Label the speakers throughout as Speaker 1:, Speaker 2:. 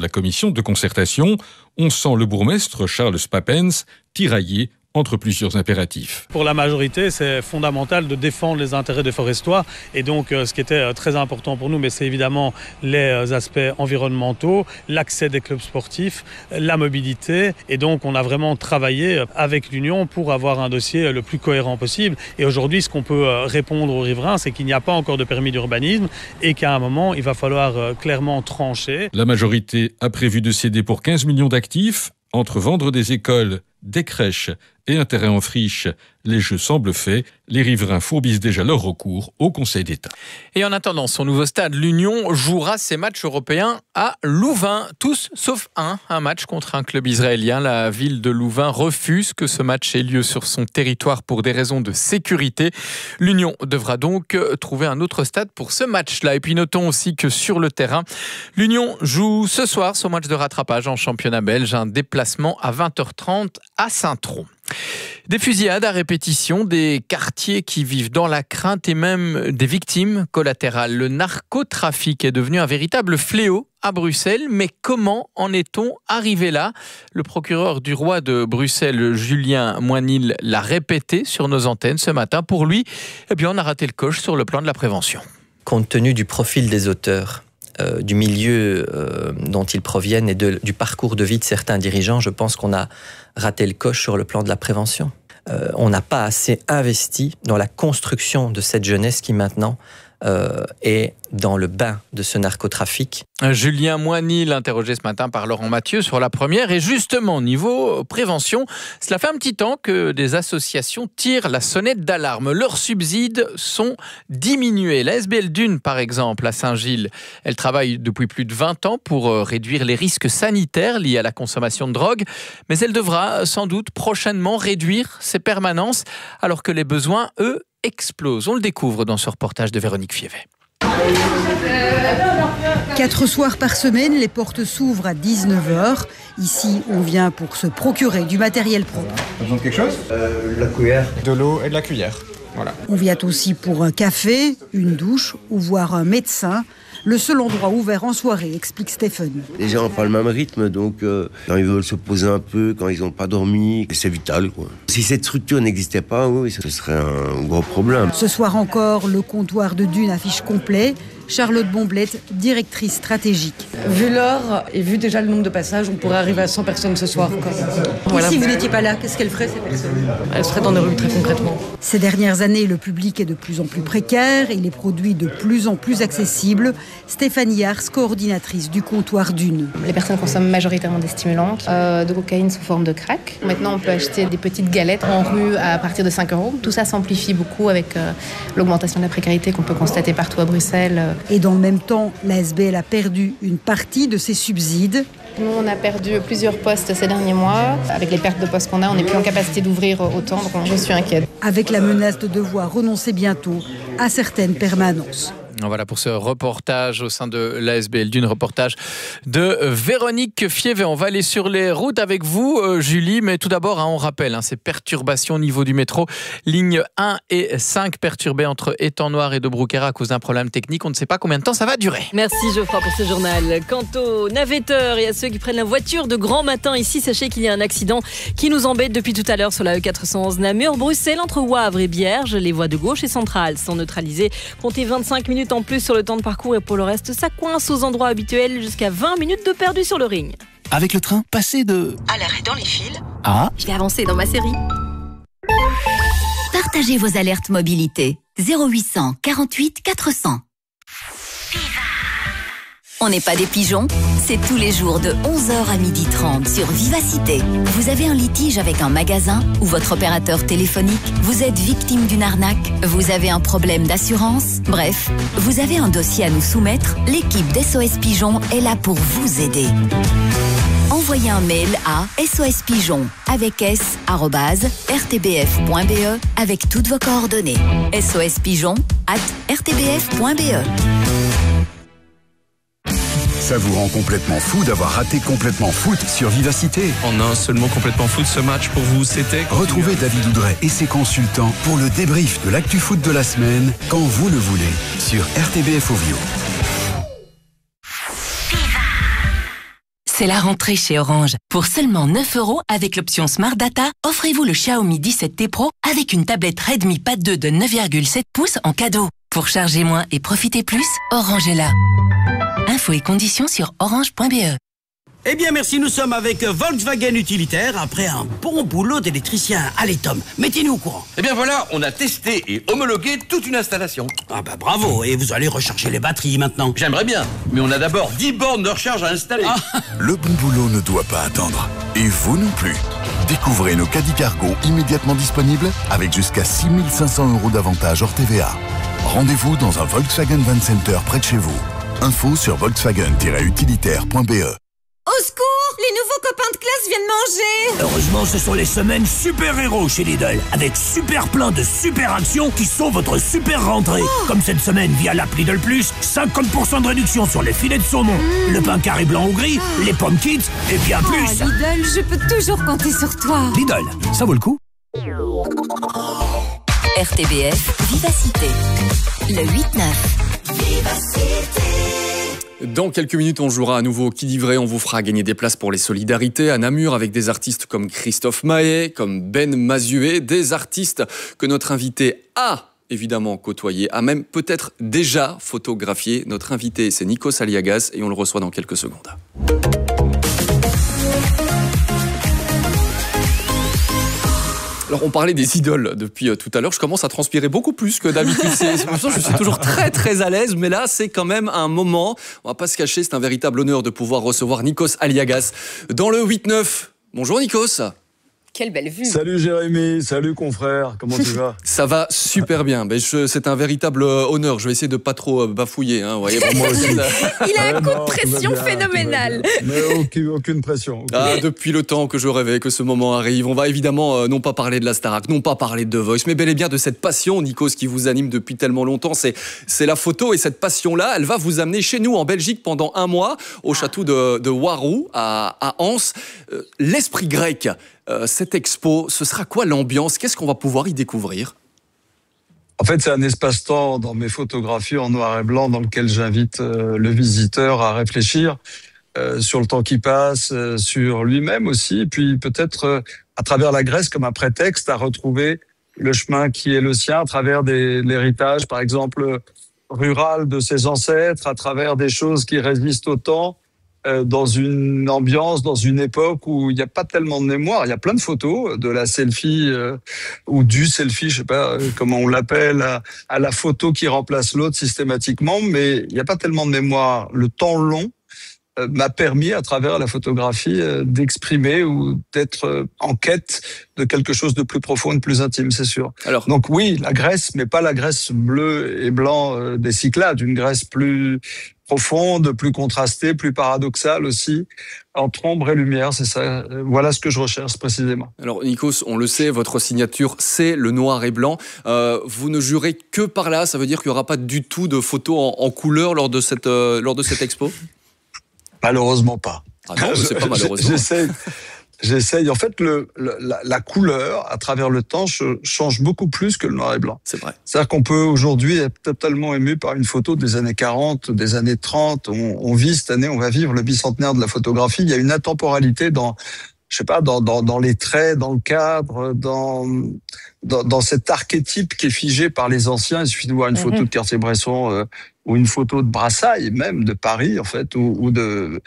Speaker 1: la commission de concertation. On sent le bourgmestre Charles Spapens tiraillé entre plusieurs impératifs.
Speaker 2: Pour la majorité, c'est fondamental de défendre les intérêts des forestois. Et donc, ce qui était très important pour nous, mais c'est évidemment les aspects environnementaux, l'accès des clubs sportifs, la mobilité. Et donc, on a vraiment travaillé avec l'Union pour avoir un dossier le plus cohérent possible. Et aujourd'hui, ce qu'on peut répondre aux riverains, c'est qu'il n'y a pas encore de permis d'urbanisme et qu'à un moment, il va falloir clairement trancher.
Speaker 1: La majorité a prévu de céder pour 15 millions d'actifs. Entre vendre des écoles, des crèches et un terrain en friche, les jeux semblent faits. Les riverains fourbissent déjà leur recours au Conseil d'État.
Speaker 3: Et en attendant son nouveau stade, l'Union jouera ses matchs européens à Louvain. Tous sauf un match contre un club israélien. La ville de Louvain refuse que ce match ait lieu sur son territoire pour des raisons de sécurité. L'Union devra donc trouver un autre stade pour ce match-là. Et puis notons aussi que sur le terrain, l'Union joue ce soir son match de rattrapage en championnat belge. Un déplacement à 20h30 à Saint-Tron. Des fusillades à répétition, des quartiers qui vivent dans la crainte et même des victimes collatérales. Le narcotrafic est devenu un véritable fléau à Bruxelles, mais comment en est-on arrivé là ? Le procureur du roi de Bruxelles, Julien Moinil, l'a répété sur nos antennes ce matin. Pour lui, on a raté le coche sur le plan de la prévention.
Speaker 4: Compte tenu du profil des auteurs, du milieu dont ils proviennent et du parcours de vie de certains dirigeants, je pense qu'on a raté le coche sur le plan de la prévention. On n'a pas assez investi dans la construction de cette jeunesse qui maintenant est dans le bain de ce narcotrafic.
Speaker 3: Julien Moinil, interrogé ce matin par Laurent Mathieu sur la première. Et justement, niveau prévention, cela fait un petit temps que des associations tirent la sonnette d'alarme. Leurs subsides sont diminués. La SBL Dune, par exemple, à Saint-Gilles, elle travaille depuis plus de 20 ans pour réduire les risques sanitaires liés à la consommation de drogue. Mais elle devra sans doute prochainement réduire ses permanences alors que les besoins, eux, explosent. On le découvre dans ce reportage de Véronique Fievet.
Speaker 5: 4 soirs par semaine, les portes s'ouvrent à 19h. Ici, on vient pour se procurer du matériel propre.
Speaker 6: T'as besoin de quelque chose ?
Speaker 7: La cuillère.
Speaker 6: De l'eau et de la cuillère. Voilà.
Speaker 5: On vient aussi pour un café, une douche ou voir un médecin. Le seul endroit ouvert en soirée, explique Stéphane.
Speaker 7: Les gens n'ont pas le même rythme, donc quand ils veulent se poser un peu, quand ils n'ont pas dormi, c'est vital, quoi. Si cette structure n'existait pas, oui, ce serait un gros problème.
Speaker 5: Ce soir encore, le comptoir de Dune affiche complet. Charlotte Bomblette, directrice stratégique.
Speaker 8: Vu l'heure et vu déjà le nombre de passages, on pourrait arriver à 100 personnes ce soir.
Speaker 5: Voilà. Si vous n'étiez pas là, qu'est-ce qu'elles feraient ces personnes ?
Speaker 8: Elles seraient dans les rues très concrètement.
Speaker 5: Ces dernières années, le public est de plus en plus précaire et les produits de plus en plus accessibles. Stéphanie Ars, coordinatrice du comptoir Dune.
Speaker 9: Les personnes consomment majoritairement des stimulants, de cocaïne sous forme de crack. Maintenant, on peut acheter des petites galettes en rue à partir de 5 €. Tout ça s'amplifie beaucoup avec l'augmentation de la précarité qu'on peut constater partout à Bruxelles.
Speaker 5: Et dans le même temps, la SBL a perdu une partie de ses subsides.
Speaker 9: Nous, on a perdu plusieurs postes ces derniers mois. Avec les pertes de postes qu'on a, on n'est plus en capacité d'ouvrir autant, donc je suis inquiète.
Speaker 5: Avec la menace de devoir renoncer bientôt à certaines permanences.
Speaker 3: Voilà pour ce reportage au sein de l'ASBL Dune, reportage de Véronique Fievet. On va aller sur les routes avec vous, Julie, mais tout d'abord, on rappelle ces perturbations au niveau du métro. Lignes 1 et 5 perturbées entre Étang-Noir et Dobrouquera à cause d'un problème technique. On ne sait pas combien de temps ça va durer.
Speaker 10: Merci Geoffroy pour ce journal. Quant aux navetteurs et à ceux qui prennent la voiture de grand matin ici, sachez qu'il y a un accident qui nous embête depuis tout à l'heure sur la E411 Namur-Bruxelles entre Wavre et Bierge. Les voies de gauche et centrale sont neutralisées. Comptez 25 minutes en plus sur le temps de parcours et pour le reste, ça coince aux endroits habituels jusqu'à 20 minutes de perdu sur le ring.
Speaker 11: Avec le train, passez de...
Speaker 12: à l'arrêt dans les fils.
Speaker 11: Ah.
Speaker 12: Je vais avancer dans ma série.
Speaker 13: Partagez vos alertes mobilité. 0800 48 400. On n'est pas des pigeons, c'est tous les jours de 11h à 12h30 sur Vivacité. Vous avez un litige avec un magasin ou votre opérateur téléphonique, vous êtes victime d'une arnaque, vous avez un problème d'assurance, bref, vous avez un dossier à nous soumettre, l'équipe d'SOS Pigeon est là pour vous aider. Envoyez un mail à sospigeon avec s@rtbf.be avec toutes vos coordonnées. sospigeon@rtbf.be.
Speaker 14: Ça vous rend complètement fou d'avoir raté Complètement Foot sur Vivacité.
Speaker 15: En un seul mot, Complètement Foot, ce match pour vous, c'était...
Speaker 14: Retrouvez David Oudret et ses consultants pour le débrief de l'actu foot de la semaine, quand vous le voulez, sur RTBF Ovio.
Speaker 16: C'est la rentrée chez Orange. Pour seulement 9 € avec l'option Smart Data, offrez-vous le Xiaomi 17T Pro avec une tablette Redmi Pad 2 de 9,7 pouces en cadeau. Pour charger moins et profiter plus, Orange est là. Infos et conditions sur orange.be.
Speaker 17: Eh bien merci, nous sommes avec Volkswagen Utilitaire après un bon boulot d'électricien. Allez Tom, mettez-nous au courant.
Speaker 18: Eh bien voilà, on a testé et homologué toute une installation.
Speaker 17: Ah bah bravo, et vous allez recharger les batteries maintenant.
Speaker 18: J'aimerais bien, mais on a d'abord 10 bornes de recharge à installer.
Speaker 14: Le bon boulot ne doit pas attendre. Et vous non plus. Découvrez nos caddies cargo immédiatement disponibles avec jusqu'à 6 500 € d'avantage hors TVA. Rendez-vous dans un Volkswagen Van Center près de chez vous. Info sur volkswagen-utilitaire.be.
Speaker 19: Au secours, les nouveaux copains de classe viennent manger.
Speaker 17: Heureusement, ce sont les semaines super-héros chez Lidl, avec super plein de super actions qui sont votre super rentrée. Comme cette semaine via l'app Lidl Plus, 50% de réduction sur les filets de saumon, le pain carré blanc ou gris, les pommes kids et bien plus.
Speaker 19: Lidl, je peux toujours compter sur toi.
Speaker 17: Lidl, ça vaut le coup.
Speaker 13: RTBF, Vivacité. Le 8-9.
Speaker 20: Dans quelques minutes, on jouera à nouveau Qui dit vrai. On vous fera gagner des places pour les solidarités à Namur avec des artistes comme Christophe Maé, comme Ben Mazué, des artistes que notre invité a évidemment côtoyé, a même peut-être déjà photographié. Notre invité, c'est Nikos Aliagas et on le reçoit dans quelques secondes. Alors, on parlait des idoles depuis tout à l'heure. Je commence à transpirer beaucoup plus que d'habitude. Je suis toujours très, très à l'aise. Mais là, c'est quand même un moment. On va pas se cacher. C'est un véritable honneur de pouvoir recevoir Nikos Aliagas dans le 8-9. Bonjour, Nikos.
Speaker 21: Quelle belle vue.
Speaker 22: Salut Jérémy, salut confrère, comment tu vas?
Speaker 20: Ça va super bien, mais c'est un véritable honneur. Je vais essayer de pas trop bafouiller. Hein, voyez, pour moi aussi.
Speaker 21: Il a un coup de pression phénoménal.
Speaker 22: Mais aucune pression.
Speaker 20: Depuis le temps que je rêvais que ce moment arrive, on va évidemment non pas parler de la Starac, non pas parler de The Voice, mais bel et bien de cette passion, Nikos, qui vous anime depuis tellement longtemps. C'est la photo, et cette passion-là, elle va vous amener chez nous en Belgique pendant un mois, au château de Warou, à Anse. L'esprit grec. Cette expo, ce sera quoi l'ambiance? Qu'est-ce qu'on va pouvoir y découvrir?
Speaker 22: En fait, c'est un espace-temps dans mes photographies en noir et blanc dans lequel j'invite le visiteur à réfléchir sur le temps qui passe, sur lui-même aussi, et puis peut-être à travers la Grèce comme un prétexte à retrouver le chemin qui est le sien à travers l'héritage, par exemple, rural de ses ancêtres, à travers des choses qui résistent au temps, dans une ambiance, dans une époque où il n'y a pas tellement de mémoire. Il y a plein de photos, de la selfie ou du selfie, je sais pas comment on l'appelle, à la photo qui remplace l'autre systématiquement, mais il n'y a pas tellement de mémoire. Le temps long m'a permis, à travers la photographie, d'exprimer ou d'être en quête de quelque chose de plus profond et de plus intime, c'est sûr. Donc oui, la Grèce, mais pas la Grèce bleue et blanc des Cyclades, une Grèce plus profonde, plus contrastée, plus paradoxale aussi, entre ombre et lumière, c'est ça. Voilà ce que je recherche précisément.
Speaker 20: Alors Nikos, on le sait, votre signature, c'est le noir et blanc. Vous ne jurez que par là, ça veut dire qu'il n'y aura pas du tout de photos en couleur lors de cette expo?
Speaker 22: Malheureusement pas.
Speaker 20: Ah non, c'est pas malheureusement.
Speaker 22: J'essaye. En fait, la couleur, à travers le temps, change beaucoup plus que le noir et blanc.
Speaker 20: C'est vrai.
Speaker 22: C'est-à-dire qu'on peut aujourd'hui être totalement ému par une photo des années 40, des années 30. On vit cette année, on va vivre le bicentenaire de la photographie. Il y a une intemporalité dans les traits, dans le cadre, dans cet archétype qui est figé par les anciens. Il suffit de voir une photo de Cartier-Bresson ou une photo de Brassailles, même de Paris en fait, ou de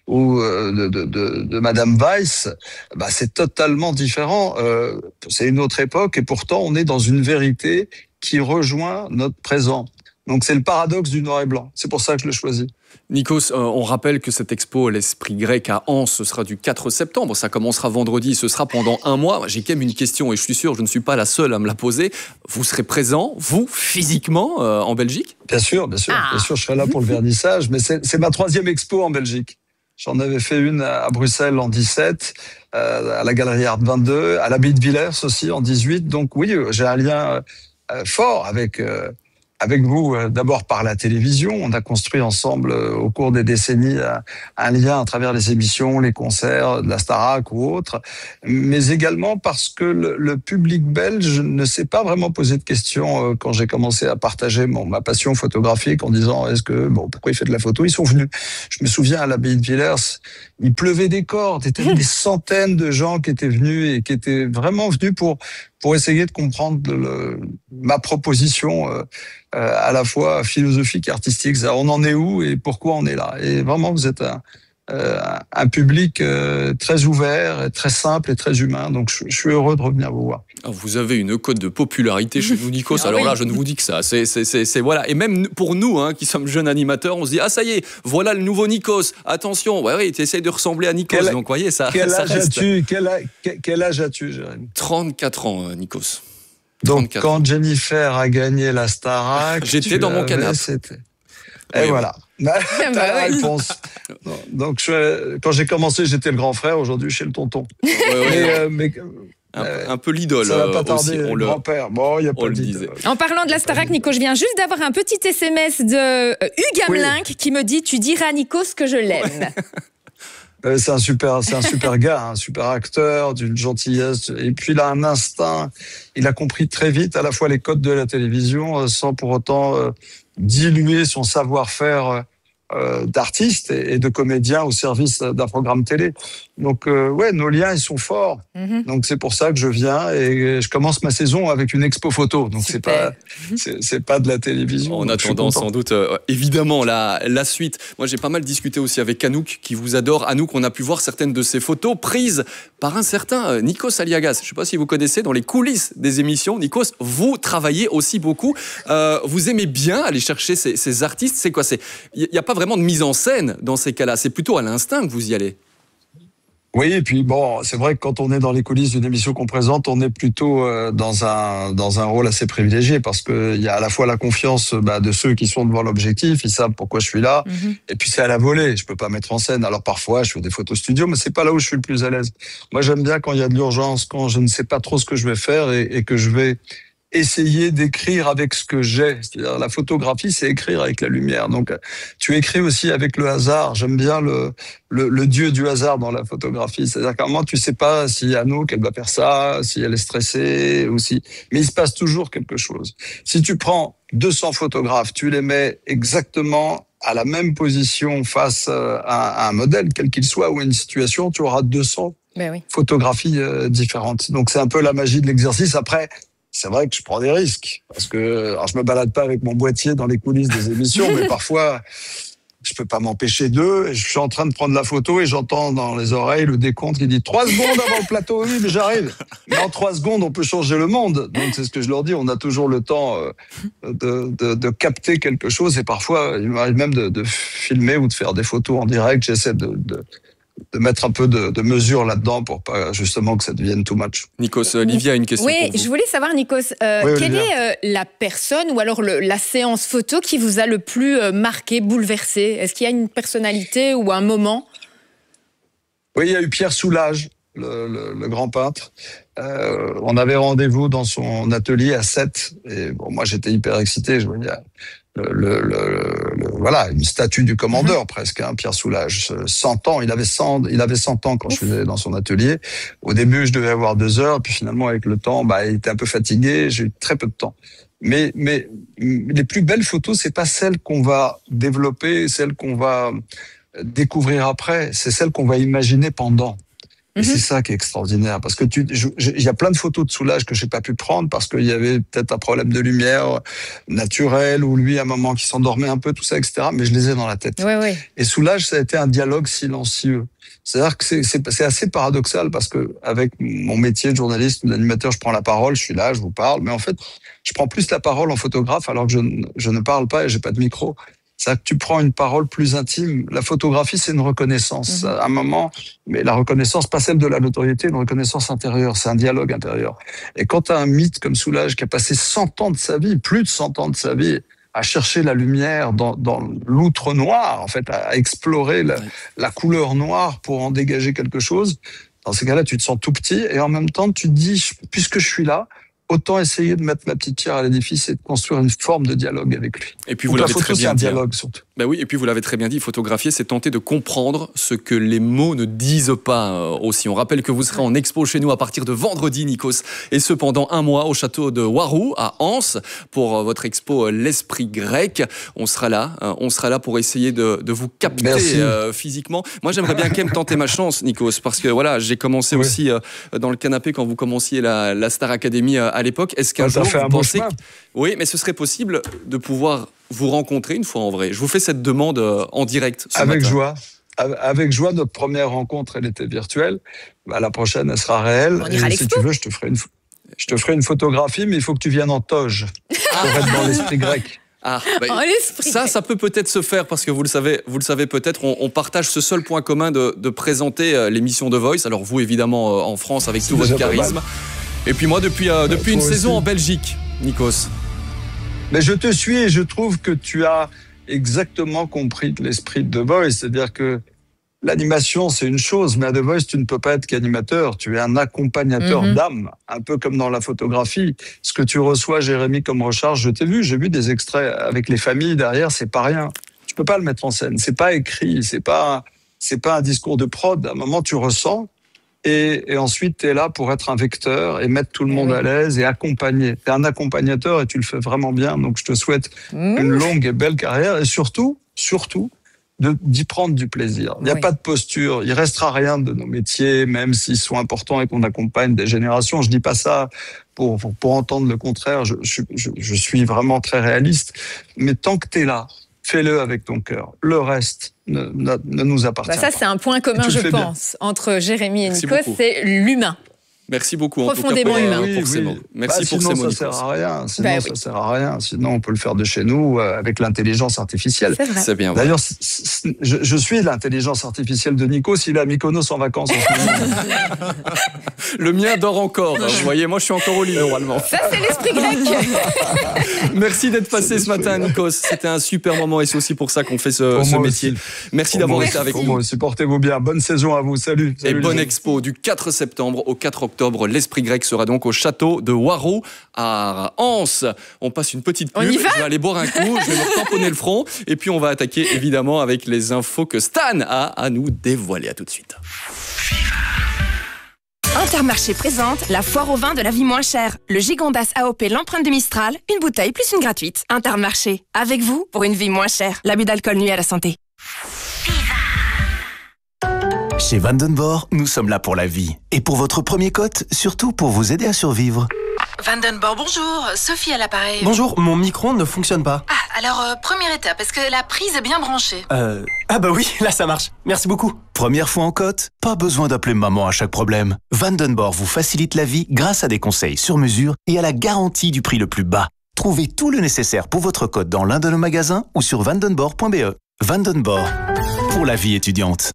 Speaker 22: Madame Weiss. Bah, c'est totalement différent. C'est une autre époque et pourtant on est dans une vérité qui rejoint notre présent. Donc c'est le paradoxe du noir et blanc. C'est pour ça que je le choisis.
Speaker 20: Nikos, on rappelle que cette expo L'Esprit grec à Anse, ce sera du 4 septembre. Ça commencera vendredi, ce sera pendant un mois. J'ai quand même une question et je suis sûr que je ne suis pas la seule à me la poser. Vous serez présent, vous, physiquement, en Belgique?
Speaker 22: Bien sûr, je serai là pour le vernissage. Mais c'est ma 3e expo en Belgique. J'en avais fait une à Bruxelles en 17, à la Galerie Art 22, à l'Abbaye de Villers aussi en 18. Donc oui, j'ai un lien fort avec avec vous, d'abord par la télévision. On a construit ensemble, au cours des décennies, un lien à travers les émissions, les concerts, de la Starac ou autres, mais également parce que le public belge ne s'est pas vraiment posé de questions quand j'ai commencé à partager ma passion photographique en disant pourquoi il fait de la photo. Ils sont venus. Je me souviens à l'abbaye de Villers, il pleuvait des cordes. Il y avait des centaines de gens qui étaient venus et qui étaient vraiment venus pour essayer de comprendre ma proposition à la fois philosophique et artistique. On en est où et pourquoi on est là. Et vraiment, vous êtes un public très ouvert, et très simple et très humain. Donc, je suis heureux de revenir vous voir.
Speaker 20: Vous avez une cote de popularité chez nous, Nikos. Alors là, je ne vous dis que ça. C'est voilà. Et même pour nous, qui sommes jeunes animateurs, on se dit ça y est, voilà le nouveau Nikos. Attention, tu essayes de ressembler à Nikos. Donc, voyez, ça.
Speaker 22: Quel
Speaker 20: ça
Speaker 22: âge
Speaker 20: reste.
Speaker 22: Quel âge as-tu, Jérémy?
Speaker 20: 34 ans, Nikos.
Speaker 22: Donc, quand Jennifer a gagné la Starac,
Speaker 20: j'étais dans mon canapé.
Speaker 22: Et voilà. T'as la réponse. Donc, quand j'ai commencé, j'étais le grand frère. Aujourd'hui, je suis le tonton.
Speaker 20: Un peu l'idole.
Speaker 22: Ça va pas tarder,
Speaker 20: aussi,
Speaker 22: le grand-père. Bon, il n'y a pas de
Speaker 20: disait.
Speaker 21: En parlant de la Starac, Nico, je viens juste d'avoir un petit SMS de Hugues Hamelin qui me dit « Tu diras à Nikos que je l'aime ».
Speaker 22: C'est un super gars, un super acteur, d'une gentillesse. Et puis il a un instinct. Il a compris très vite à la fois les codes de la télévision, sans pour autant diluer son savoir-faire d'artiste et de comédien au service d'un programme télé. Donc nos liens ils sont forts. Donc c'est pour ça que je viens et je commence ma saison avec une expo photo. Donc c'est pas de la télévision.
Speaker 20: En attendant sans doute évidemment la suite. Moi j'ai pas mal discuté aussi avec Anouk qui vous adore. Anouk, on a pu voir certaines de ses photos prises par un certain Nikos Aliagas. Je sais pas si vous connaissez, dans les coulisses des émissions. Nikos, vous travaillez aussi beaucoup. Vous aimez bien aller chercher ces artistes. C'est quoi? Il y a pas vraiment de mise en scène dans ces cas-là. C'est plutôt à l'instinct que vous y allez.
Speaker 22: Oui, et puis bon, c'est vrai que quand on est dans les coulisses d'une émission qu'on présente, on est plutôt dans un rôle assez privilégié parce que il y a à la fois la confiance de ceux qui sont devant l'objectif, ils savent pourquoi je suis là, et puis c'est à la volée, je peux pas mettre en scène. Alors parfois, je fais des photos studio, mais c'est pas là où je suis le plus à l'aise. Moi, j'aime bien quand il y a de l'urgence, quand je ne sais pas trop ce que je vais faire et que je vais essayer d'écrire avec ce que j'ai. C'est-à-dire, la photographie, c'est écrire avec la lumière. Donc, tu écris aussi avec le hasard. J'aime bien le dieu du hasard dans la photographie. C'est-à-dire qu'à un moment, tu sais pas si Anouk, elle va faire ça, si elle est stressée, ou si... Mais il se passe toujours quelque chose. Si tu prends 200 photographes, tu les mets exactement à la même position face à un modèle, quel qu'il soit, ou à une situation, tu auras 200 photographies différentes. Donc, c'est un peu la magie de l'exercice. Après, c'est vrai que je prends des risques parce que alors je me balade pas avec mon boîtier dans les coulisses des émissions, mais parfois je peux pas m'empêcher d'eux. Je suis en train de prendre la photo et j'entends dans les oreilles le décompte qui dit 3 secondes avant le plateau. Oui, mais j'arrive. Mais en 3 secondes, on peut changer le monde. Donc c'est ce que je leur dis. On a toujours le temps de capter quelque chose et parfois il m'arrive même de filmer ou de faire des photos en direct. J'essaie de mettre un peu de mesure là-dedans pour pas justement que ça devienne too much.
Speaker 20: Nikos, Olivia a une question pour vous.
Speaker 21: Je voulais savoir, Nikos, quelle est la personne ou alors la séance photo qui vous a le plus marqué, bouleversé? Est-ce qu'il y a une personnalité ou un moment?
Speaker 22: Oui, il y a eu Pierre Soulages, le grand peintre. On avait rendez-vous dans son atelier à 7. Et bon, moi, j'étais hyper excité. Je voyais voilà, une statue du commandeur presque, Pierre Soulages. 100 ans, il avait 100 ans quand je suis allé dans son atelier. Au début, je devais avoir 2 heures, puis finalement, avec le temps, il était un peu fatigué. J'ai eu très peu de temps. Mais les plus belles photos, c'est pas celles qu'on va développer, celles qu'on va découvrir après, c'est celles qu'on va imaginer pendant. Et c'est ça qui est extraordinaire, parce que il y a plein de photos de Soulages que j'ai pas pu prendre parce qu'il y avait peut-être un problème de lumière naturelle ou lui à un moment qui s'endormait un peu, tout ça, etc. Mais je les ai dans la tête. Et Soulages, ça a été un dialogue silencieux. C'est-à-dire que c'est assez paradoxal parce que avec mon métier de journaliste ou d'animateur, je prends la parole, je suis là, je vous parle, mais en fait, je prends plus la parole en photographe alors que je ne parle pas et j'ai pas de micro. C'est-à-dire que tu prends une parole plus intime. La photographie, c'est une reconnaissance. À un moment, mais la reconnaissance, pas celle de la notoriété, une reconnaissance intérieure. C'est un dialogue intérieur. Et quand tu as un mythe comme Soulages qui a passé 100 ans de sa vie, plus de 100 ans de sa vie, à chercher la lumière dans l'outre noir, en fait, à explorer la couleur noire pour en dégager quelque chose, dans ces cas-là, tu te sens tout petit et en même temps, tu te dis, puisque je suis là, autant essayer de mettre la petite pierre à l'édifice et de construire une forme de dialogue avec lui.
Speaker 20: Et puis vous l'avez très bien dit.
Speaker 22: Dialogue surtout.
Speaker 20: Ben oui, et puis vous l'avez très bien dit, photographier, c'est tenter de comprendre ce que les mots ne disent pas aussi. On rappelle que vous serez en expo chez nous à partir de vendredi, Nikos, et ce pendant 1 mois au château de Warou à Anse pour votre expo L'Esprit grec. On sera là pour essayer de vous capter physiquement. Moi, j'aimerais bien quand même tenter ma chance, Nikos, parce que voilà, j'ai commencé aussi dans le canapé quand vous commenciez la Star Academy à l'époque. Est-ce qu'un jour vous pensez oui, mais ce serait possible de pouvoir vous rencontrer une fois en vrai? Je vous fais cette demande en direct ce
Speaker 22: avec
Speaker 20: matin.
Speaker 22: Joie. Avec joie, notre première rencontre, elle était virtuelle. La prochaine, elle sera réelle.
Speaker 21: On ira à
Speaker 22: si tu veux, je te ferai une photographie, mais il faut que tu viennes en toge pour être dans l'esprit grec.
Speaker 20: Ah, ça peut peut-être se faire parce que vous le savez peut-être, on partage ce seul point commun de présenter l'émission The Voice. Alors vous, évidemment, en France avec tout votre charisme. Et puis moi, depuis une saison en Belgique, Nikos.
Speaker 22: Mais je te suis et je trouve que tu as exactement compris l'esprit de The Voice. C'est-à-dire que l'animation, c'est une chose, mais à The Voice, tu ne peux pas être qu'animateur. Tu es un accompagnateur d'âme, un peu comme dans la photographie. Ce que tu reçois, Jérémy, comme recharge, j'ai vu des extraits avec les familles derrière, c'est pas rien. Tu peux pas le mettre en scène. C'est pas écrit, c'est pas un discours de prod. À un moment, tu ressens. Et ensuite, tu es là pour être un vecteur et mettre tout le monde à l'aise et accompagner. Tu es un accompagnateur et tu le fais vraiment bien. Donc, je te souhaite une longue et belle carrière et surtout, d'y prendre du plaisir. Il n'y a pas de posture. Il restera rien de nos métiers, même s'ils sont importants et qu'on accompagne des générations. Je dis pas ça pour entendre le contraire. Je suis vraiment très réaliste. Mais tant que tu es là, fais-le avec ton cœur. Le reste ne nous appartient pas.
Speaker 21: Ça, c'est un point commun, je pense, entre Jérémy et Nikos, c'est l'humain.
Speaker 20: Merci beaucoup.
Speaker 21: Profondément humain.
Speaker 20: Pour ces mots. Merci pour ces mots.
Speaker 22: Sinon, ça sert à rien. Ça sert à rien. Sinon, on peut le faire de chez nous avec l'intelligence artificielle.
Speaker 21: C'est vrai.
Speaker 20: C'est bien.
Speaker 22: D'ailleurs, je suis l'intelligence artificielle de Nikos. Il est à Mykonos en vacances en ce moment.
Speaker 20: Le mien dort encore. Vous voyez, moi, je suis encore au lit normalement.
Speaker 21: Ça, c'est l'esprit grec.
Speaker 20: Merci d'être passé ce matin, Nikos. C'était un super moment et c'est aussi pour ça qu'on fait ce métier. Merci d'avoir été avec nous.
Speaker 22: Supportez-vous bien. Bonne saison à vous. Salut.
Speaker 20: Et bonne expo du 4 septembre au 4 octobre. L'Esprit grec sera donc au château de Warou à Anse. On passe une petite pub. Je vais aller boire un coup, je vais me tamponner le front et puis on va attaquer évidemment avec les infos que Stan a à nous dévoiler. À tout de suite.
Speaker 1: Intermarché présente la foire au vin de la vie moins chère. Le Gigondas AOP l'empreinte de Mistral, une bouteille plus une gratuite. Intermarché, avec vous pour une vie moins chère. L'abus d'alcool nuit à la santé.
Speaker 11: Chez Vandenborg, nous sommes là pour la vie. Et pour votre premier cote, surtout pour vous aider à survivre.
Speaker 12: Vandenborg, bonjour. Sophie à l'appareil.
Speaker 2: Bonjour, mon micro ne fonctionne pas.
Speaker 12: Ah, alors, première étape, est-ce que la prise est bien branchée?
Speaker 2: Ah bah oui, là ça marche. Merci beaucoup.
Speaker 11: Première fois en cote, pas besoin d'appeler maman à chaque problème. Vandenborg vous facilite la vie grâce à des conseils sur mesure et à la garantie du prix le plus bas. Trouvez tout le nécessaire pour votre cote dans l'un de nos magasins ou sur vandenborg.be. Vandenborg, pour la vie étudiante.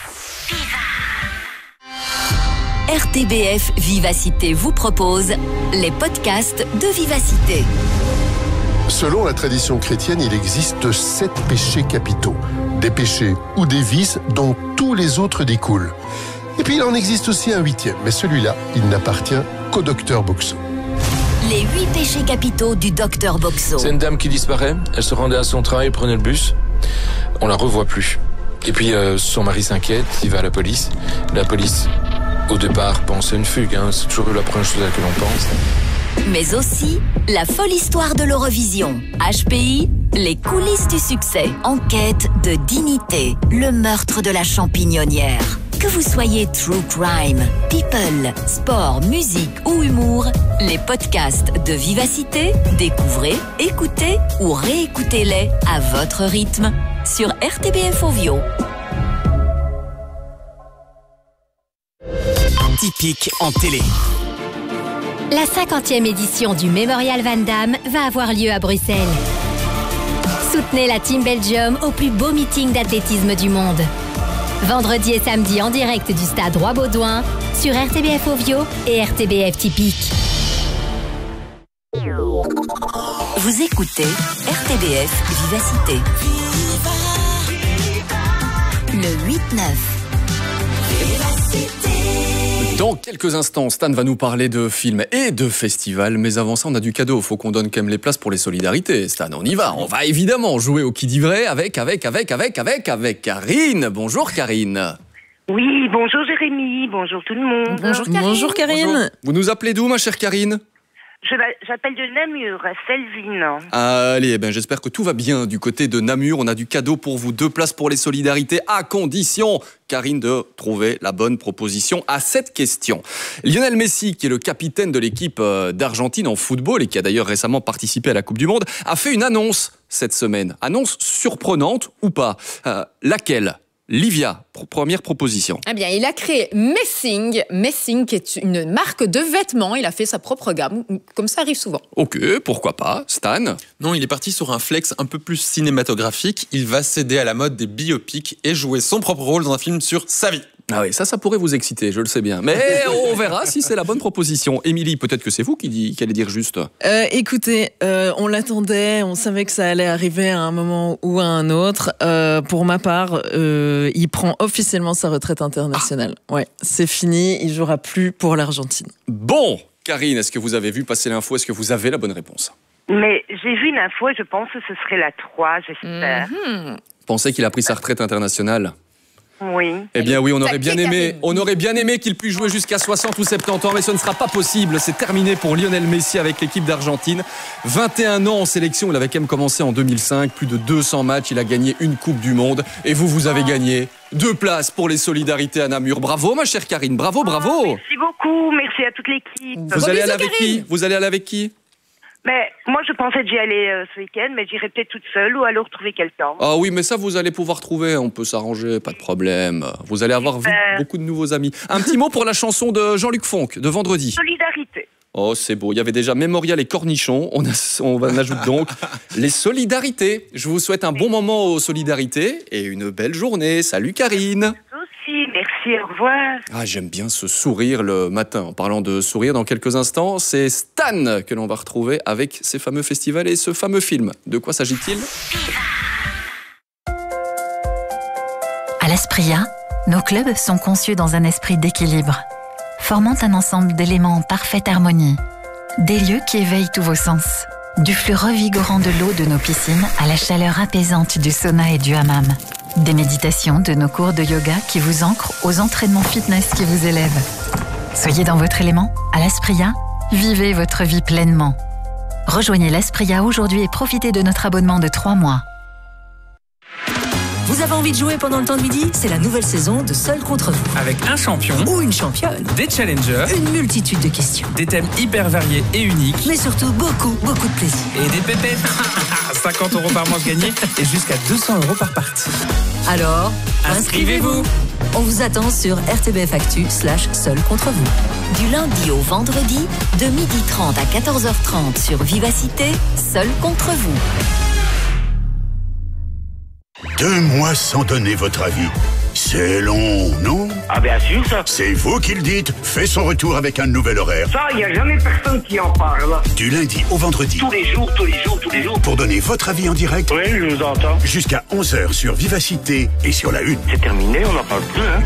Speaker 13: RTBF Vivacité vous propose les podcasts de Vivacité.
Speaker 23: Selon la tradition chrétienne, il existe 7 péchés capitaux. Des péchés ou des vices dont tous les autres découlent. Et puis il en existe aussi un 8e, mais celui-là, il n'appartient qu'au docteur Boxo.
Speaker 13: Les 8 péchés capitaux du docteur Boxo.
Speaker 24: C'est une dame qui disparaît, elle se rendait à son travail, prenait le bus, on la revoit plus. Et puis son mari s'inquiète, il va à la police. La police, au départ, pense à une fugue, c'est toujours la première chose à laquelle on pense.
Speaker 13: Mais aussi la folle histoire de l'Eurovision. HPI, les coulisses du succès. Enquête de dignité, le meurtre de la champignonnière. Que vous soyez true crime, people, sport, musique ou humour, les podcasts de Vivacité, découvrez, écoutez ou réécoutez-les à votre rythme sur RTBF Ovio.
Speaker 11: Typique en télé.
Speaker 25: La 50e édition du Mémorial Van Damme va avoir lieu à Bruxelles. Soutenez la Team Belgium au plus beau meeting d'athlétisme du monde. Vendredi et samedi en direct du stade Roi-Baudouin sur RTBF Ovio et RTBF Typique.
Speaker 13: Vous écoutez RTBF Vivacité. Le 8-9.
Speaker 20: Dans Dans quelques instants, Stan va nous parler de films et de festivals. Mais avant ça, on a du cadeau. Faut qu'on donne quand même les places pour les solidarités. Stan, on y va. On va évidemment jouer au qui dit vrai avec Karine. Bonjour Karine.
Speaker 4: Oui, bonjour Jérémy, bonjour tout le monde.
Speaker 10: Bonjour Karine.
Speaker 20: Bonjour. Vous nous appelez d'où, ma chère Karine ?
Speaker 4: J'appelle de Namur, à Selvin.
Speaker 20: Allez, j'espère que tout va bien du côté de Namur. On a du cadeau pour vous, 2 places pour les solidarités, à condition, Karine, de trouver la bonne proposition à cette question. Lionel Messi, qui est le capitaine de l'équipe d'Argentine en football et qui a d'ailleurs récemment participé à la Coupe du Monde, a fait une annonce cette semaine. Annonce surprenante ou pas ? Laquelle ? Livia, première proposition.
Speaker 21: Eh bien, il a créé Messing qui est une marque de vêtements. Il a fait sa propre gamme, comme ça arrive souvent.
Speaker 20: Ok, pourquoi pas. Stan ?
Speaker 6: Non, il est parti sur un flex un peu plus cinématographique. Il va céder à la mode des biopics et jouer son propre rôle dans un film sur sa vie.
Speaker 20: Ah oui, ça pourrait vous exciter, je le sais bien. Mais on verra si c'est la bonne proposition. Émilie, peut-être que c'est vous qui allez dire juste.
Speaker 7: Écoutez, on l'attendait, on savait que ça allait arriver à un moment ou à un autre. Pour ma part, il prend officiellement sa retraite internationale. Ouais, c'est fini, il jouera plus pour l'Argentine.
Speaker 20: Bon, Karine, est-ce que vous avez vu passer l'info ? Est-ce que vous avez la bonne réponse ?
Speaker 4: Mais j'ai vu une info et je pense que ce serait la 3, j'espère.
Speaker 20: Pensez qu'il a pris sa retraite internationale ?
Speaker 4: Oui.
Speaker 20: Eh bien oui, on aurait bien aimé qu'il puisse jouer jusqu'à 60 ou 70 ans, mais ce ne sera pas possible. C'est terminé pour Lionel Messi avec l'équipe d'Argentine. 21 ans en sélection, il avait quand même commencé en 2005, plus de 200 matchs, il a gagné une Coupe du Monde. Et vous avez gagné 2 places pour les solidarités à Namur. Bravo ma chère Karine, bravo.
Speaker 4: Merci beaucoup, merci à toute l'équipe.
Speaker 20: Vous allez aller avec qui ?
Speaker 4: Mais moi, je pensais d'y aller ce week-end, mais j'irai peut-être toute seule ou alors trouver quelqu'un.
Speaker 20: Ah oui, mais ça, vous allez pouvoir trouver. On peut s'arranger, pas de problème. Vous allez avoir vite beaucoup de nouveaux amis. Un petit mot pour la chanson de Jean-Luc Fonck, de vendredi.
Speaker 4: Solidarité.
Speaker 20: Oh, c'est beau. Il y avait déjà Mémorial et Cornichon. On ajoute donc les solidarités. Je vous souhaite un bon moment aux solidarités et une belle journée. Salut Karine.
Speaker 4: Merci, au revoir.
Speaker 20: Ah, j'aime bien ce sourire le matin. En parlant de sourire, dans quelques instants, c'est Stan que l'on va retrouver avec ces fameux festivals et ce fameux film. De quoi s'agit-il ?
Speaker 8: À l'Aspria, nos clubs sont conçus dans un esprit d'équilibre, formant un ensemble d'éléments en parfaite harmonie. Des lieux qui éveillent tous vos sens. Du flux revigorant de l'eau de nos piscines à la chaleur apaisante du sauna et du hammam. Des méditations de nos cours de yoga qui vous ancrent aux entraînements fitness qui vous élèvent. Soyez dans votre élément, à l'Aspria, vivez votre vie pleinement. Rejoignez l'Aspria aujourd'hui et profitez de notre abonnement de 3 mois.
Speaker 9: Vous avez envie de jouer pendant le temps de midi ? C'est la nouvelle saison de Seul contre vous.
Speaker 26: Avec un champion
Speaker 9: ou une championne,
Speaker 26: des challengers,
Speaker 9: une multitude de questions,
Speaker 26: des thèmes hyper variés et uniques,
Speaker 9: mais surtout beaucoup de plaisir.
Speaker 26: Et des pépettes. 50 € par manche gagné et jusqu'à 200 € par partie.
Speaker 9: Alors, inscrivez-vous. On vous attend sur rtbfactu/Seul contre vous.
Speaker 13: Du lundi au vendredi, de 12h30 à 14h30 sur Vivacité, Seul contre vous.
Speaker 27: 2 mois sans donner votre avis. C'est long, non?
Speaker 28: Ah bien sûr, ça.
Speaker 27: C'est vous qui le dites. Fait son retour avec un nouvel horaire.
Speaker 28: Ça, il n'y a jamais personne qui en parle.
Speaker 27: Du lundi au vendredi.
Speaker 28: Tous les jours.
Speaker 27: Pour donner votre avis en direct.
Speaker 28: Oui, je vous entends.
Speaker 27: Jusqu'à 11h sur Vivacité et sur la 1.
Speaker 28: C'est terminé, on n'en parle plus, hein.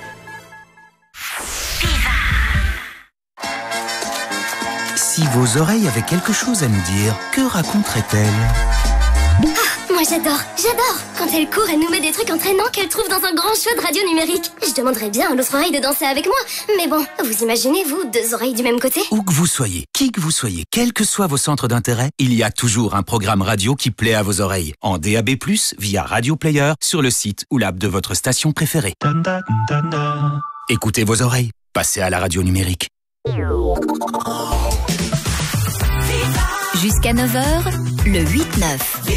Speaker 29: Si vos oreilles avaient quelque chose à nous dire, que raconteraient-elles?
Speaker 30: Moi j'adore quand elle court, elle nous met des trucs entraînants qu'elle trouve dans un grand show de radio numérique. Je demanderais bien à l'autre oreille de danser avec moi. Mais bon, vous imaginez, vous, 2 oreilles du même côté?
Speaker 29: Où que vous soyez, qui que vous soyez, quels que soient vos centres d'intérêt, il y a toujours un programme radio qui plaît à vos oreilles. En DAB+, via Radio Player, sur le site ou l'app de votre station préférée. Écoutez vos oreilles, passez à la radio numérique.
Speaker 13: Jusqu'à 9h, le 8-9.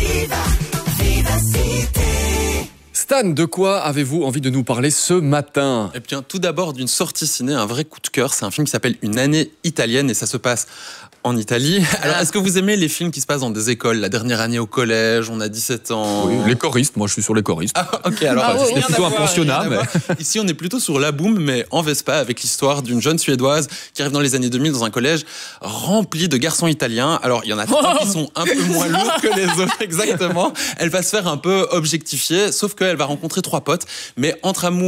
Speaker 20: Stan, de quoi avez-vous envie de nous parler ce matin?
Speaker 6: Eh bien, tout d'abord d'une sortie ciné, un vrai coup de cœur. C'est un film qui s'appelle Une année italienne et ça se passe en Italie. Alors, est-ce que vous aimez les films qui se passent dans des écoles? La dernière année au collège, on a 17 ans.
Speaker 20: Oui, les choristes, moi je suis sur les choristes.
Speaker 6: Ah, ok, alors
Speaker 20: c'est plutôt un pensionnat. Mais...
Speaker 6: Ici, on est plutôt sur La Boom, mais en Vespa, avec l'histoire d'une jeune Suédoise qui arrive dans les années 2000 dans un collège rempli de garçons italiens. Alors, il y en a certains qui sont un peu moins lourds que les autres, exactement. Elle va se faire un peu objectifier, sauf qu'elle va rencontrer 3 potes, mais entre amour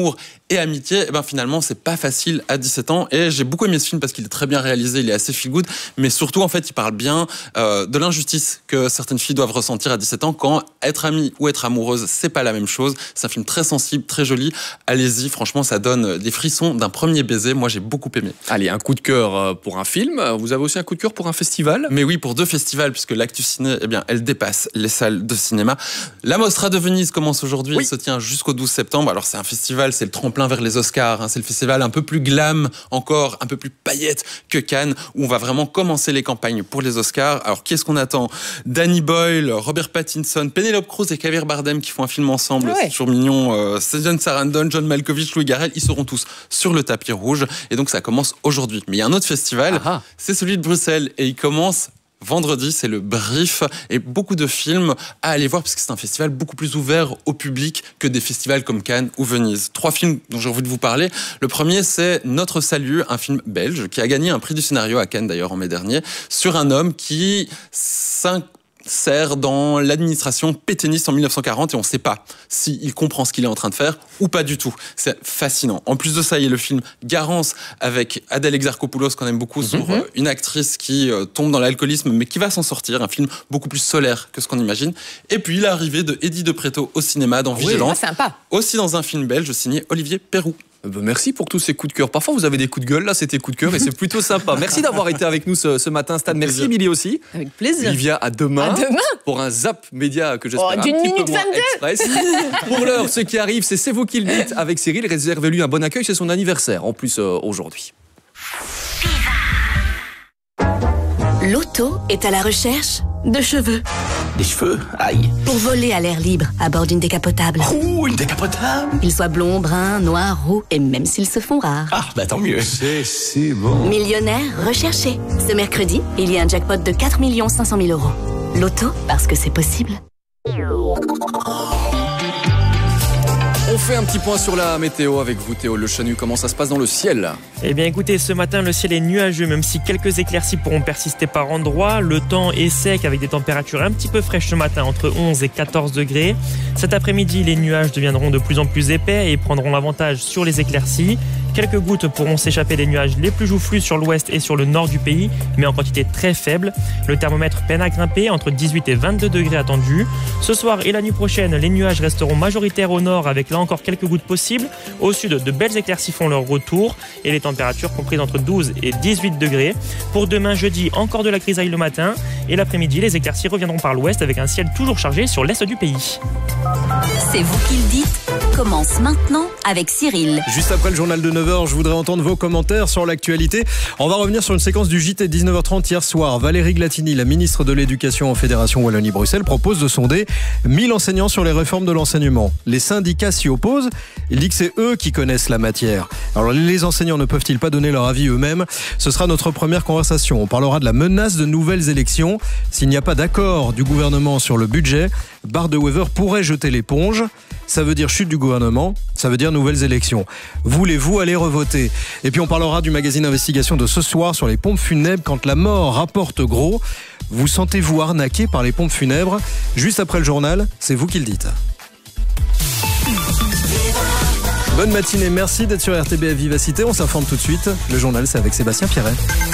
Speaker 6: Et Amitié, finalement, c'est pas facile à 17 ans. Et j'ai beaucoup aimé ce film parce qu'il est très bien réalisé, il est assez feel good, mais surtout, en fait, il parle bien de l'injustice que certaines filles doivent ressentir à 17 ans quand être amie ou être amoureuse, c'est pas la même chose. C'est un film très sensible, très joli. Allez-y, franchement, ça donne des frissons d'un premier baiser. Moi, j'ai beaucoup aimé.
Speaker 20: Allez, un coup de cœur pour un film. Vous avez aussi un coup de cœur pour un festival ?
Speaker 6: Mais oui, pour 2 festivals, puisque l'Actu Ciné, elle dépasse les salles de cinéma. La Mostra de Venise commence aujourd'hui. Elle se tient jusqu'au 12 septembre. Alors, c'est un festival, c'est le tremplin vers les Oscars. C'est le festival un peu plus glam, encore un peu plus paillettes que Cannes, où on va vraiment commencer les campagnes pour les Oscars. Alors, qui est-ce qu'on attend ? Danny Boyle, Robert Pattinson, Penelope Cruz et Javier Bardem qui font un film ensemble. C'est toujours mignon. Susan Sarandon, John Malkovich, Louis Garrel, ils seront tous sur le tapis rouge. Et donc, ça commence aujourd'hui. Mais il y a un autre festival, c'est celui de Bruxelles. Et il commence vendredi, c'est le Brief, et beaucoup de films à aller voir parce que c'est un festival beaucoup plus ouvert au public que des festivals comme Cannes ou Venise. 3 films dont j'ai envie de vous parler. Le premier, c'est Notre Salut, un film belge qui a gagné un prix du scénario à Cannes d'ailleurs en mai dernier, sur un homme qui sert dans l'administration pétainiste en 1940 et on ne sait pas s'il comprend ce qu'il est en train de faire ou pas du tout. C'est fascinant. En plus de ça, il y a le film Garance avec Adèle Exarchopoulos qu'on aime beaucoup sur une actrice qui tombe dans l'alcoolisme mais qui va s'en sortir. Un film beaucoup plus solaire que ce qu'on imagine. Et puis l'arrivée de Eddie de Pretto au cinéma dans Vigilance.
Speaker 21: Sympa.
Speaker 6: Aussi dans un film belge signé Olivier Perroux.
Speaker 20: Merci pour tous ces coups de cœur. Parfois, vous avez des coups de gueule. Là, c'était coups de cœur et c'est plutôt sympa. Merci d'avoir été avec nous ce matin, Stan. Merci, Émilie aussi.
Speaker 7: Avec plaisir.
Speaker 20: Olivia, à demain. Pour un zap média que j'espère un
Speaker 21: d'une
Speaker 20: petit
Speaker 21: minute
Speaker 20: peu moins
Speaker 21: 22.
Speaker 20: express. Pour l'heure, ce qui arrive, c'est vous qui le dites avec Cyril. Réservez-lui un bon accueil. C'est son anniversaire, en plus, aujourd'hui.
Speaker 9: L'auto est à la recherche de cheveux.
Speaker 27: Des cheveux? Aïe.
Speaker 9: Pour voler à l'air libre à bord d'une décapotable.
Speaker 27: Ouh, une décapotable?
Speaker 9: Qu'ils soient blonds, bruns, noirs, roux et même s'ils se font rares.
Speaker 27: Ah, bah tant mieux. C'est si bon.
Speaker 9: Millionnaire recherché. Ce mercredi, il y a un jackpot de 4 500 000 euros. L'auto, parce que c'est possible.
Speaker 20: On fait un petit point sur la météo avec vous, Théo Le Chanu. Comment ça se passe dans le ciel ?
Speaker 1: Eh bien écoutez, ce matin le ciel est nuageux, même si quelques éclaircies pourront persister par endroits. Le temps est sec avec des températures un petit peu fraîches ce matin, entre 11 et 14 degrés. Cet après-midi, les nuages deviendront de plus en plus épais et prendront l'avantage sur les éclaircies. Quelques gouttes pourront s'échapper des nuages les plus joufflus sur l'ouest et sur le nord du pays, mais en quantité très faible. Le thermomètre peine à grimper, entre 18 et 22 degrés attendus. Ce soir et la nuit prochaine, les nuages resteront majoritaires au nord avec là encore quelques gouttes possibles. Au sud, de belles éclaircies font leur retour et les températures comprises entre 12 et 18 degrés. Pour demain jeudi, encore de la grisaille le matin et l'après-midi, les éclaircies reviendront par l'ouest avec un ciel toujours chargé sur l'est du pays.
Speaker 13: C'est vous qui le dites, commence maintenant avec Cyril.
Speaker 3: Juste après le journal de 9h, je voudrais entendre vos commentaires sur l'actualité. On va revenir sur une séquence du JT de 19h30 hier soir. Valérie Glatini, la ministre de l'Éducation en Fédération Wallonie-Bruxelles, propose de sonder 1000 enseignants sur les réformes de l'enseignement. Les syndicats s'y opposent. Il dit que c'est eux qui connaissent la matière. Alors les enseignants ne peuvent-ils pas donner leur avis eux-mêmes ? Ce sera notre première conversation. On parlera de la menace de nouvelles élections. S'il n'y a pas d'accord du gouvernement sur le budget, Bart de Wever pourrait jeter l'éponge. Ça veut dire chute du gouvernement, ça veut dire nouvelles élections. Voulez-vous aller revoter ? Et puis on parlera du magazine Investigation de ce soir sur les pompes funèbres quand la mort rapporte gros. Vous sentez-vous arnaqué par les pompes funèbres ? Juste après le journal, c'est vous qui le dites. Bonne matinée, merci d'être sur RTBF Vivacité. On s'informe tout de suite. Le journal, c'est avec Sébastien Pierret.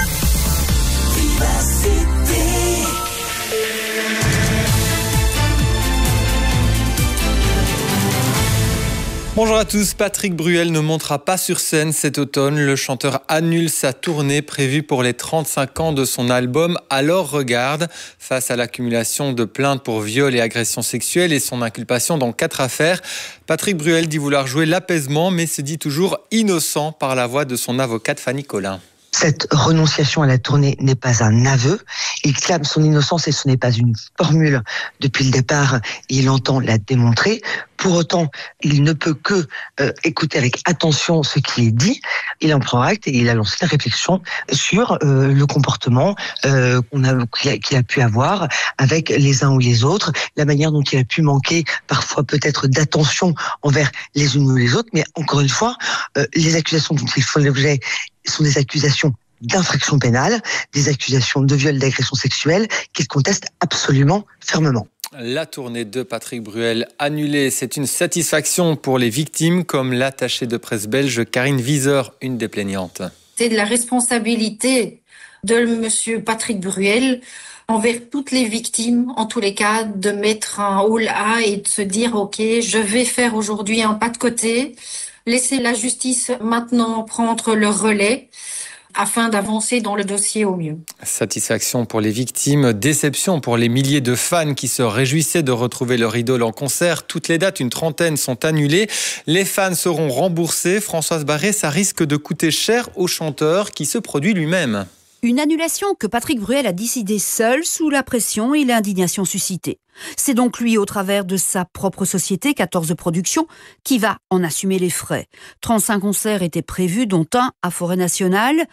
Speaker 5: Bonjour à tous, Patrick Bruel ne montera pas sur scène cet automne. Le chanteur annule sa tournée prévue pour les 35 ans de son album Alors Regarde. Face à l'accumulation de plaintes pour viol et agressions sexuelles et son inculpation dans 4 affaires, Patrick Bruel dit vouloir jouer l'apaisement mais se dit toujours innocent par la voix de son avocate Fanny Collin.
Speaker 14: Cette renonciation à la tournée n'est pas un aveu. Il clame son innocence et ce n'est pas une formule. Depuis le départ, il entend la démontrer. Pour autant, il ne peut que écouter avec attention ce qui est dit. Il en prend acte et il a lancé une réflexion sur le comportement qu'il a pu avoir avec les uns ou les autres, la manière dont il a pu manquer parfois peut-être d'attention envers les unes ou les autres. Mais encore une fois, les accusations dont il font l'objet sont des accusations d'infraction pénale, des accusations de viol, d'agression sexuelle qu'il conteste absolument fermement.
Speaker 5: La tournée de Patrick Bruel annulée, c'est une satisfaction pour les victimes, comme l'attachée de presse belge Karine Wieser, une des plaignantes.
Speaker 2: C'est de la responsabilité de monsieur Patrick Bruel envers toutes les victimes, en tous les cas, de mettre un haut là et de se dire « Ok, je vais faire aujourd'hui un pas de côté, laisser la justice maintenant prendre le relais ». Afin d'avancer dans le dossier au mieux.
Speaker 5: Satisfaction pour les victimes, déception pour les milliers de fans qui se réjouissaient de retrouver leur idole en concert. Toutes les dates, une trentaine, sont annulées. Les fans seront remboursés. Françoise Barré, ça risque de coûter cher au chanteur qui se produit lui-même.
Speaker 12: Une annulation que Patrick Bruel a décidée seul sous la pression et l'indignation suscitée. C'est donc lui, au travers de sa propre société, 14 Productions, qui va en assumer les frais. 35 concerts étaient prévus, dont un à Forêt Nationale.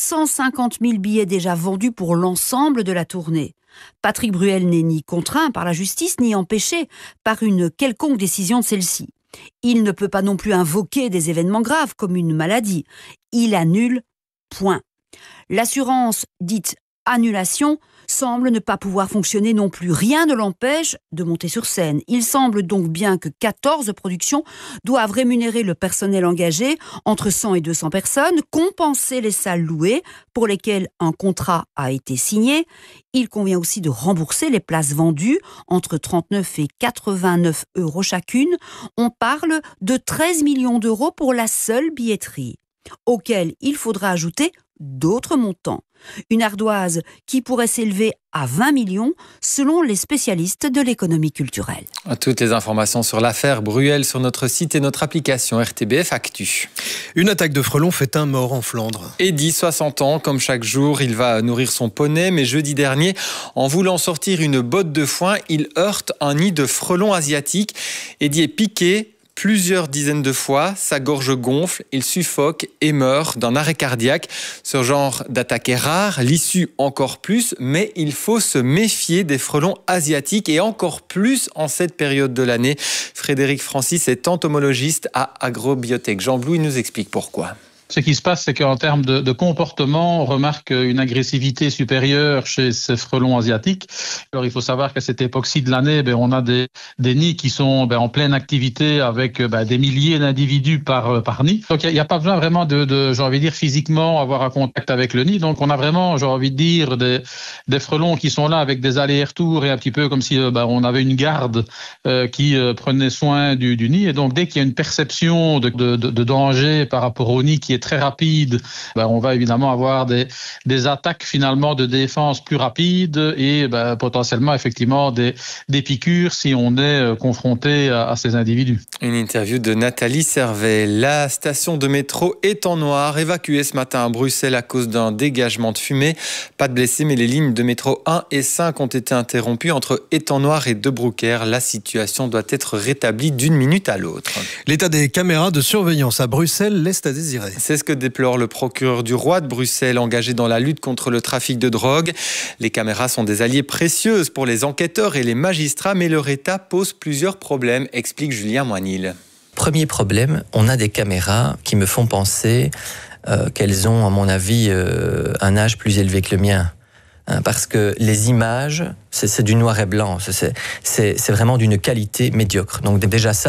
Speaker 12: 150 000 billets déjà vendus pour l'ensemble de la tournée. Patrick Bruel n'est ni contraint par la justice, ni empêché par une quelconque décision de celle-ci. Il ne peut pas non plus invoquer des événements graves comme une maladie. Il annule, point. L'assurance dite annulation semble ne pas pouvoir fonctionner non plus. Rien ne l'empêche de monter sur scène. Il semble donc bien que 14 productions doivent rémunérer le personnel engagé, entre 100 et 200 personnes, compenser les salles louées pour lesquelles un contrat a été signé. Il convient aussi de rembourser les places vendues, entre 39 et 89 € chacune. On parle de 13 millions d'euros pour la seule billetterie, auquel il faudra ajouter d'autres montants. Une ardoise qui pourrait s'élever à 20 millions selon les spécialistes de l'économie culturelle.
Speaker 5: Toutes les informations sur l'affaire Bruel sur notre site et notre application RTBF Actu.
Speaker 3: Une attaque de frelons fait un mort en Flandre.
Speaker 5: Eddy, 60 ans, comme chaque jour, il va nourrir son poney, mais jeudi dernier, en voulant sortir une botte de foin, il heurte un nid de frelons asiatiques. Eddy est piqué plusieurs dizaines de fois, sa gorge gonfle, il suffoque et meurt d'un arrêt cardiaque. Ce genre d'attaque est rare, l'issue encore plus, mais il faut se méfier des frelons asiatiques et encore plus en cette période de l'année. Frédéric Francis est entomologiste à Agrobiotech. Jean Blou, il nous explique pourquoi.
Speaker 15: Ce qui se passe, c'est qu'en termes de comportement, on remarque une agressivité supérieure chez ces frelons asiatiques. Alors, il faut savoir qu'à cette époque-ci de l'année, on a des nids qui sont en pleine activité avec des milliers d'individus par nid. Donc, il n'y a pas besoin vraiment j'ai envie de dire, physiquement avoir un contact avec le nid. Donc, on a vraiment, j'ai envie de dire, des frelons qui sont là avec des allers-retours et un petit peu comme si on avait une garde qui prenait soin du nid. Et donc, dès qu'il y a une perception de danger par rapport au nid qui est très rapide, on va évidemment avoir des attaques finalement de défense plus rapides et potentiellement effectivement des piqûres si on est confronté à ces individus.
Speaker 5: Une interview de Nathalie Servet. La station de métro Étang-Noir, évacuée ce matin à Bruxelles à cause d'un dégagement de fumée. Pas de blessés, mais les lignes de métro 1 et 5 ont été interrompues entre Étang-Noir et De Broecker. La situation doit être rétablie d'une minute à l'autre.
Speaker 3: L'état des caméras de surveillance à Bruxelles laisse à désirer.
Speaker 5: C'est ce que déplore le procureur du roi de Bruxelles, engagé dans la lutte contre le trafic de drogue. Les caméras sont des alliés précieuses pour les enquêteurs et les magistrats, mais leur état pose plusieurs problèmes, explique Julien Moinil.
Speaker 16: Premier problème, on a des caméras qui me font penser qu'elles ont, à mon avis, un âge plus élevé que le mien. Parce que les images, c'est du noir et blanc, c'est vraiment d'une qualité médiocre. Donc déjà ça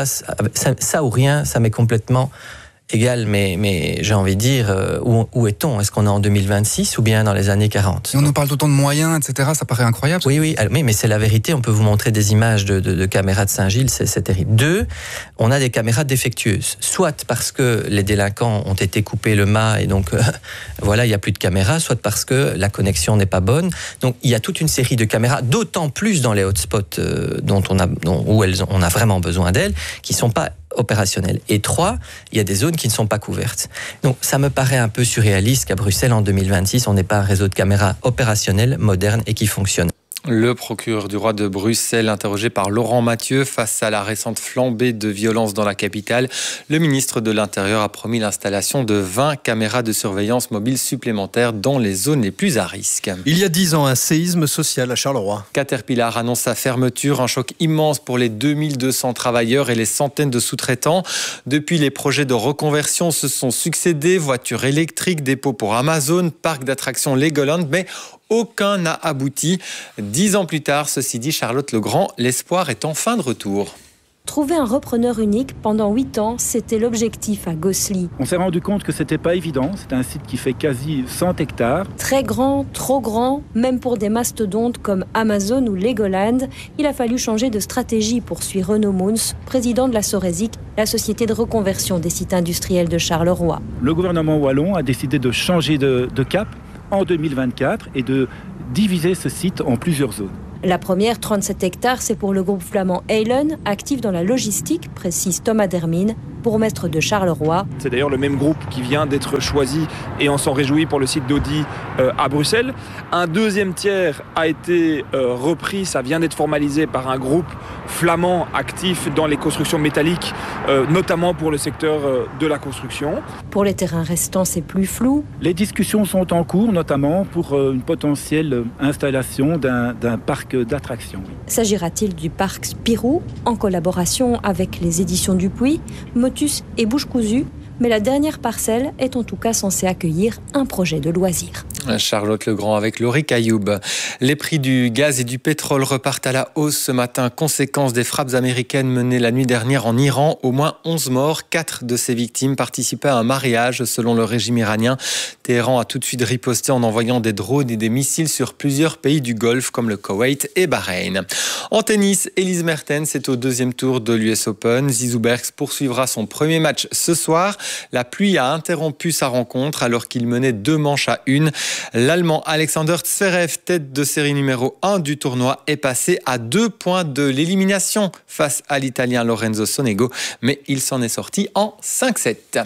Speaker 16: ou rien, ça m'est complètement égal, mais j'ai envie de dire, où est-on ? Est-ce qu'on est en 2026 ou bien dans les années 40 ?
Speaker 17: Et on nous parle tout le temps de moyens, etc. Ça paraît incroyable.
Speaker 16: Oui, mais c'est la vérité. On peut vous montrer des images de caméras de Saint-Gilles, c'est terrible. 2, on a des caméras défectueuses. Soit parce que les délinquants ont été coupés le mât et donc, voilà, il n'y a plus de caméras, soit parce que la connexion n'est pas bonne. Donc, il y a toute une série de caméras, d'autant plus dans les hotspots où on a vraiment besoin d'elles, qui ne sont pas opérationnelles. Et 3, il y a des zones qui ne sont pas couvertes. Donc ça me paraît un peu surréaliste qu'à Bruxelles en 2026, on n'ait pas un réseau de caméras opérationnel, moderne et qui fonctionne.
Speaker 5: Le procureur du roi de Bruxelles, interrogé par Laurent Mathieu face à la récente flambée de violence dans la capitale, le ministre de l'Intérieur a promis l'installation de 20 caméras de surveillance mobiles supplémentaires dans les zones les plus à risque.
Speaker 3: Il y a 10 ans, un séisme social à Charleroi.
Speaker 5: Caterpillar annonce sa fermeture, un choc immense pour les 2200 travailleurs et les centaines de sous-traitants. Depuis, les projets de reconversion se sont succédés, voitures électriques, dépôts pour Amazon, parc d'attractions Legoland, mais aucun n'a abouti. 10 ans plus tard, ceci dit, Charlotte Legrand, l'espoir est enfin de retour.
Speaker 4: Trouver un repreneur unique pendant 8 ans, c'était l'objectif à Gosselies.
Speaker 8: On s'est rendu compte que c'était pas évident. C'est un site qui fait quasi 100 hectares.
Speaker 4: Très grand, trop grand, même pour des mastodontes comme Amazon ou Legoland, il a fallu changer de stratégie, poursuit Renaud Mouns, président de la Sorésic, la société de reconversion des sites industriels de Charleroi.
Speaker 8: Le gouvernement wallon a décidé de changer de cap en 2024 et de diviser ce site en plusieurs zones.
Speaker 4: La première, 37 hectares, c'est pour le groupe flamand Heylen, actif dans la logistique, précise Thomas Dermine, bourgmestre de Charleroi.
Speaker 10: C'est d'ailleurs le même groupe qui vient d'être choisi, et on s'en réjouit, pour le site d'Audi à Bruxelles. Un deuxième tiers a été repris, ça vient d'être formalisé par un groupe flamand actif dans les constructions métalliques, notamment pour le secteur de la construction.
Speaker 4: Pour les terrains restants, c'est plus flou.
Speaker 8: Les discussions sont en cours, notamment pour une potentielle installation d'un parc d'attractions.
Speaker 4: S'agira-t-il du parc Spirou, en collaboration avec les éditions Dupuis, Motus et Bouche Cousue? Mais la dernière parcelle est en tout cas censée accueillir un projet de loisirs.
Speaker 5: Charlotte Legrand avec Laurie Cailloub. Les prix du gaz et du pétrole repartent à la hausse ce matin. Conséquence des frappes américaines menées la nuit dernière en Iran. Au moins 11 morts. 4 de ces victimes participaient à un mariage selon le régime iranien. Téhéran a tout de suite riposté en envoyant des drones et des missiles sur plusieurs pays du Golfe comme le Koweït et Bahreïn. En tennis, Elise Mertens est au deuxième tour de l'US Open. Zizou Bergs poursuivra son premier match ce soir. La pluie a interrompu sa rencontre alors qu'il menait 2 manches à 1. L'Allemand Alexander Zverev, tête de série numéro 1 du tournoi, est passé à 2 points de l'élimination face à l'Italien Lorenzo Sonego, mais il s'en est sorti en 5-7.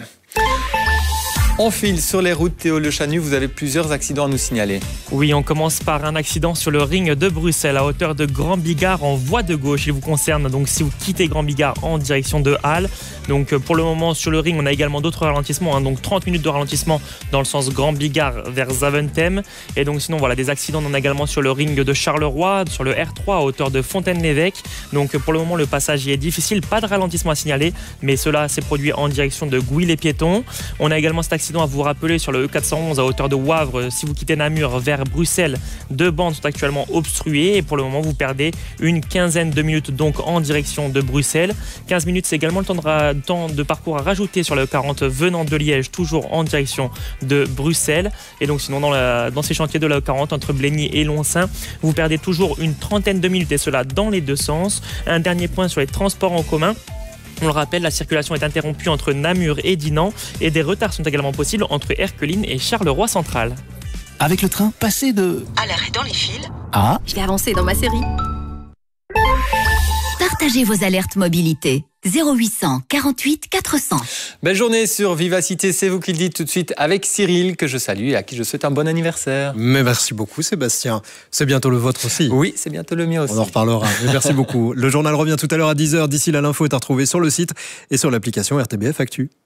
Speaker 5: On file sur les routes. Théo Le Chanu, vous avez plusieurs accidents à nous signaler.
Speaker 1: Oui, on commence par un accident sur le ring de Bruxelles à hauteur de Grand Bigard en voie de gauche. Il vous concerne donc si vous quittez Grand Bigard en direction de Halle. Donc pour le moment sur le ring, on a également d'autres ralentissements. Donc 30 minutes de ralentissement dans le sens Grand Bigard vers Zaventem. Et donc sinon voilà, des accidents on en a également sur le ring de Charleroi, sur le R3 à hauteur de Fontaine-l'Évêque. Donc pour le moment le passage y est difficile, pas de ralentissement à signaler, mais cela s'est produit en direction de Gouy-les-Piétons. On a également cet accident à vous rappeler sur le E411 à hauteur de Wavre. Si vous quittez Namur vers Bruxelles, 2 bandes sont actuellement obstruées et pour le moment vous perdez une quinzaine de minutes donc en direction de Bruxelles. 15 minutes c'est également le temps de parcours à rajouter sur le E40 venant de Liège, toujours en direction de Bruxelles. Et donc sinon dans ces chantiers de la E40 entre Blény et Loncin, vous perdez toujours une trentaine de minutes et cela dans les deux sens. Un dernier point sur les transports en commun. On le rappelle, la circulation est interrompue entre Namur et Dinan et des retards sont également possibles entre Erqueline et Charleroi Central.
Speaker 11: Avec le train, passez de...
Speaker 18: à l'arrêt dans les fils.
Speaker 11: Ah.
Speaker 18: Je vais avancer dans ma série.
Speaker 13: Partagez vos alertes mobilité. 0800 48 400.
Speaker 5: Belle journée sur Vivacité, c'est vous qui le dites tout de suite avec Cyril, que je salue et à qui je souhaite un bon anniversaire.
Speaker 3: Mais merci beaucoup Sébastien. C'est bientôt le vôtre aussi.
Speaker 5: Oui, c'est bientôt le mien aussi.
Speaker 3: On en reparlera. Mais merci beaucoup. Le journal revient tout à l'heure à 10h. D'ici là, l'info est à retrouver sur le site et sur l'application RTBF Actu.